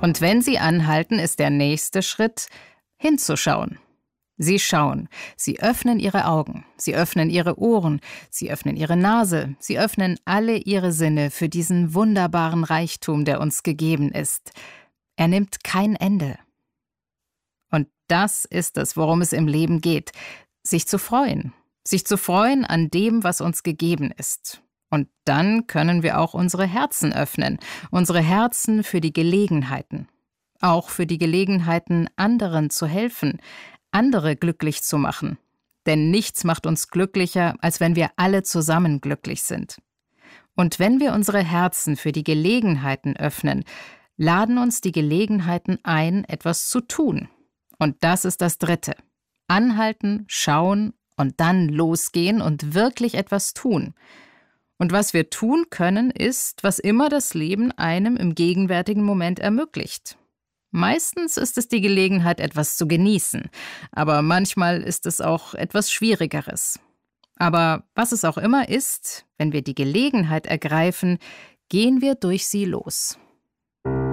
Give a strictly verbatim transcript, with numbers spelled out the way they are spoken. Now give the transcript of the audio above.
Und wenn sie anhalten, ist der nächste Schritt, hinzuschauen. Sie schauen, sie öffnen ihre Augen, sie öffnen ihre Ohren, sie öffnen ihre Nase, sie öffnen alle ihre Sinne für diesen wunderbaren Reichtum, der uns gegeben ist. Er nimmt kein Ende. Und das ist es, worum es im Leben geht, sich zu freuen, sich zu freuen an dem, was uns gegeben ist. Und dann können wir auch unsere Herzen öffnen, unsere Herzen für die Gelegenheiten, auch für die Gelegenheiten, anderen zu helfen, andere glücklich zu machen. Denn nichts macht uns glücklicher, als wenn wir alle zusammen glücklich sind. Und wenn wir unsere Herzen für die Gelegenheiten öffnen, laden uns die Gelegenheiten ein, etwas zu tun. Und das ist das Dritte. Anhalten, schauen und dann losgehen und wirklich etwas tun. Und was wir tun können, ist, was immer das Leben einem im gegenwärtigen Moment ermöglicht. Meistens ist es die Gelegenheit, etwas zu genießen, aber manchmal ist es auch etwas Schwierigeres. Aber was es auch immer ist, wenn wir die Gelegenheit ergreifen, gehen wir durch sie los.